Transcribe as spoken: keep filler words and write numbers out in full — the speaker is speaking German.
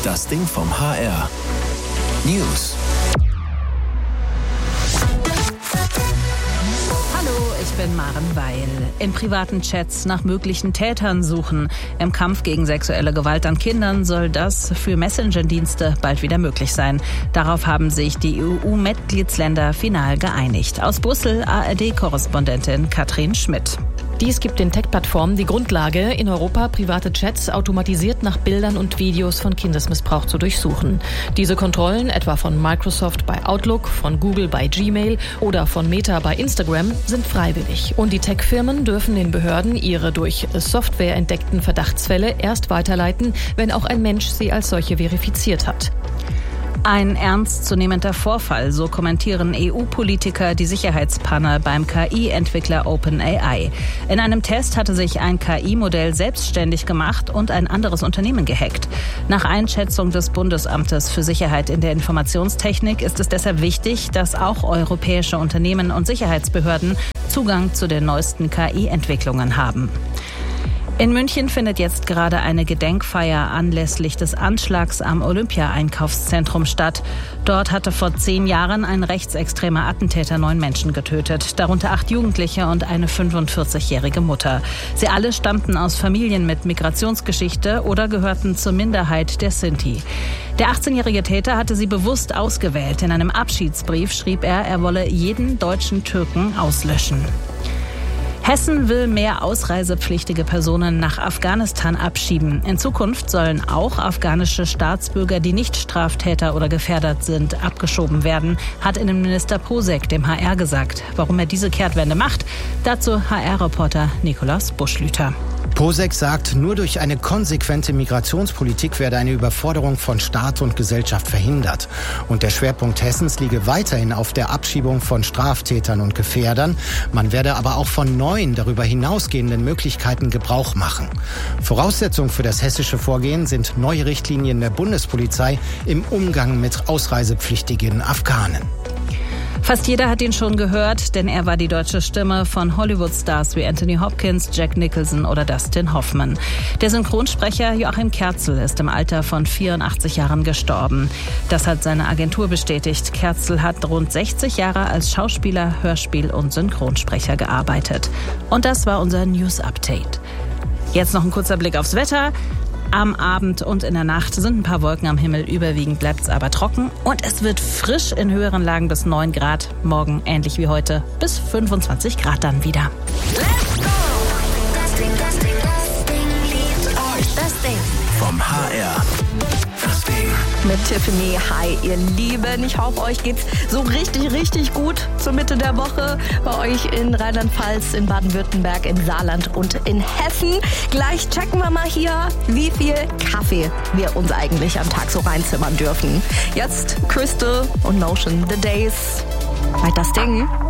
Das Ding vom H R. News. Ich bin Maren Weil. In privaten Chats nach möglichen Tätern suchen. Im Kampf gegen sexuelle Gewalt an Kindern soll das für Messenger-Dienste bald wieder möglich sein. Darauf haben sich die E U-Mitgliedsländer final geeinigt. Aus Brüssel A R D-Korrespondentin Katrin Schmidt. Dies gibt den Tech-Plattformen die Grundlage, in Europa private Chats automatisiert nach Bildern und Videos von Kindesmissbrauch zu durchsuchen. Diese Kontrollen, etwa von Microsoft bei Outlook, von Google bei Gmail oder von Meta bei Instagram, sind freiwillig. Und die Tech-Firmen dürfen den Behörden ihre durch Software entdeckten Verdachtsfälle erst weiterleiten, wenn auch ein Mensch sie als solche verifiziert hat. Ein ernstzunehmender Vorfall, so kommentieren E U-Politiker die Sicherheitspanne beim K I-Entwickler OpenAI. In einem Test hatte sich ein K I-Modell selbstständig gemacht und ein anderes Unternehmen gehackt. Nach Einschätzung des Bundesamtes für Sicherheit in der Informationstechnik ist es deshalb wichtig, dass auch europäische Unternehmen und Sicherheitsbehörden Zugang zu den neuesten K I-Entwicklungen haben. In München findet jetzt gerade eine Gedenkfeier anlässlich des Anschlags am Olympia-Einkaufszentrum statt. Dort hatte vor zehn Jahren ein rechtsextremer Attentäter neun Menschen getötet, darunter acht Jugendliche und eine fünfundvierzigjährige Mutter. Sie alle stammten aus Familien mit Migrationsgeschichte oder gehörten zur Minderheit der Sinti. Der achtzehnjährige Täter hatte sie bewusst ausgewählt. In einem Abschiedsbrief schrieb er, er wolle jeden deutschen Türken auslöschen. Hessen will mehr ausreisepflichtige Personen nach Afghanistan abschieben. In Zukunft sollen auch afghanische Staatsbürger, die nicht Straftäter oder gefährdet sind, abgeschoben werden, hat Innenminister Posek dem H R gesagt. Warum er diese Kehrtwende macht, dazu H R-Reporter Nikolaus Buschlüter. Posek sagt, nur durch eine konsequente Migrationspolitik werde eine Überforderung von Staat und Gesellschaft verhindert. Und der Schwerpunkt Hessens liege weiterhin auf der Abschiebung von Straftätern und Gefährdern. Man werde aber auch von neuen, darüber hinausgehenden Möglichkeiten Gebrauch machen. Voraussetzung für das hessische Vorgehen sind neue Richtlinien der Bundespolizei im Umgang mit ausreisepflichtigen Afghanen. Fast jeder hat ihn schon gehört, denn er war die deutsche Stimme von Hollywood-Stars wie Anthony Hopkins, Jack Nicholson oder Dustin Hoffman. Der Synchronsprecher Joachim Kerzel ist im Alter von vierundachtzig Jahren gestorben. Das hat seine Agentur bestätigt. Kerzel hat rund sechzig Jahre als Schauspieler, Hörspiel- und Synchronsprecher gearbeitet. Und das war unser News-Update. Jetzt noch ein kurzer Blick aufs Wetter. Am Abend und in der Nacht sind ein paar Wolken am Himmel, überwiegend bleibt es aber trocken und es wird frisch in höheren Lagen bis neun Grad. Morgen ähnlich wie heute bis fünfundzwanzig Grad dann wieder. Let's go! Das Ding, das Ding, das Ding liebt euch. Das Ding vom H R. Das Ding. Mit Tiffany. Hi, ihr Lieben. Ich hoffe, euch geht's so richtig, richtig gut zur Mitte der Woche. Bei euch in Rheinland-Pfalz, in Baden-Württemberg, im Saarland und in Hessen. Gleich checken wir mal hier, wie viel Kaffee wir uns eigentlich am Tag so reinzimmern dürfen. Jetzt Crystal und Notion, The Days. Bei das Ding.